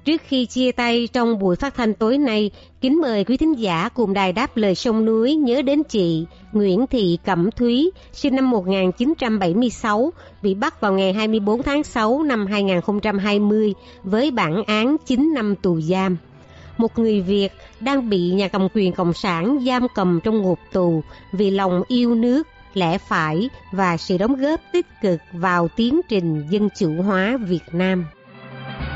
Trước khi chia tay trong buổi phát thanh tối nay, kính mời quý thính giả cùng Đài Đáp Lời Sông Núi nhớ đến chị Nguyễn Thị Cẩm Thúy, sinh năm 1976, bị bắt vào ngày 24 tháng 6 năm 2020 với bản án 9 năm tù giam. Một người Việt đang bị nhà cầm quyền Cộng sản giam cầm trong ngục tù vì lòng yêu nước, lẽ phải và sự đóng góp tích cực vào tiến trình dân chủ hóa Việt Nam.